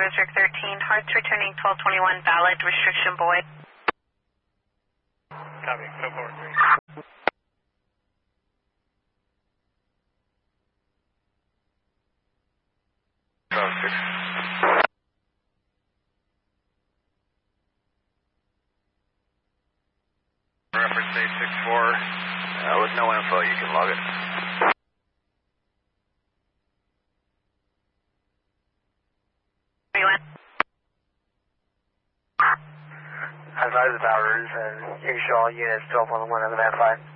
Roserick 13, Hearts returning 1221, valid, restriction void. Copy, go forward, 3. Reference 864, with no info, you can log it. Advise the Bowers and issue all units 1211 on the map 5.